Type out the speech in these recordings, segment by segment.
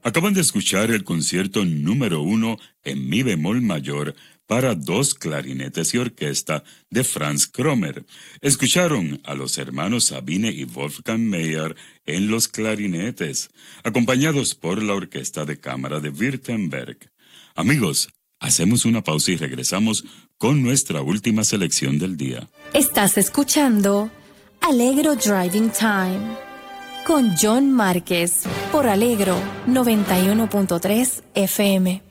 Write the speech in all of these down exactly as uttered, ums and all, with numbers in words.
Acaban de escuchar el concierto número uno en mi bemol mayor para dos clarinetes y orquesta de Franz Kromer. Escucharon a los hermanos Sabine y Wolfgang Meyer en los clarinetes, acompañados por la Orquesta de Cámara de Württemberg. Amigos, hacemos una pausa y regresamos con nuestra última selección del día. Estás escuchando Allegro Driving Time con John Márquez por Allegro noventa y uno punto tres F M.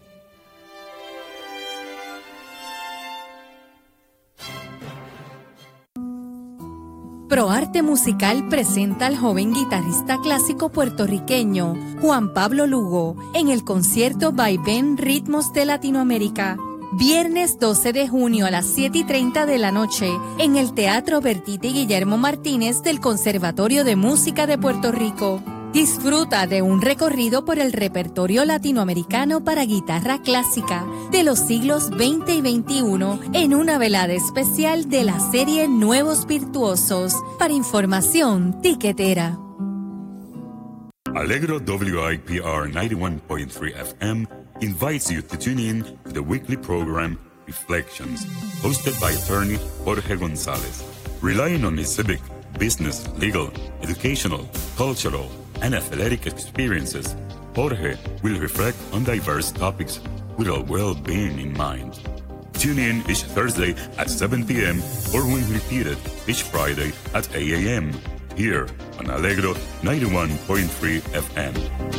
ProArte Musical presenta al joven guitarrista clásico puertorriqueño Juan Pablo Lugo en el concierto Vaivén Ritmos de Latinoamérica, viernes doce de junio a las siete y treinta de la noche en el Teatro Bertite Guillermo Martínez del Conservatorio de Música de Puerto Rico. Disfruta de un recorrido por el repertorio latinoamericano para guitarra clásica de los siglos veinte y veintiuno en una velada especial de la serie Nuevos Virtuosos. Para información, tiquetera. Allegro W I P R ninety-one point three F M invites you to tune in to the weekly program Reflections, hosted by attorney Jorge Gonzalez. Relying on his civic, business, legal, educational, cultural, and athletic experiences, Jorge will reflect on diverse topics with a well-being in mind. Tune in each Thursday at seven p.m. or when repeated each Friday at eight a.m. here on Allegro ninety-one point three F M.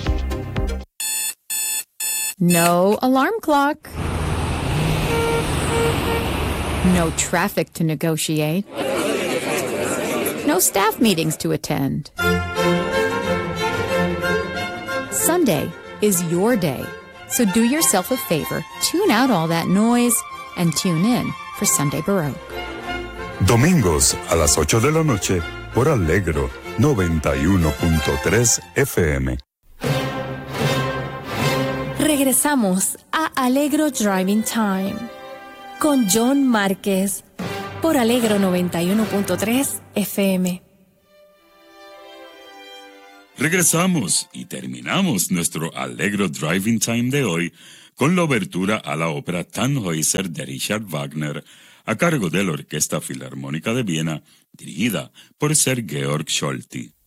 No alarm clock. No traffic to negotiate. No staff meetings to attend. Sunday is your day, so do yourself a favor, tune out all that noise, and tune in for Sunday Baroque. Domingos a las ocho de la noche por Allegro noventa y uno punto tres F M. Regresamos a Allegro Driving Time con John Márquez por Allegro noventa y uno punto tres F M. Regresamos y terminamos nuestro Allegro Driving Time de hoy con la obertura a la ópera Tannhäuser de Richard Wagner a cargo de la Orquesta Filarmónica de Viena, dirigida por Sir Georg Scholti.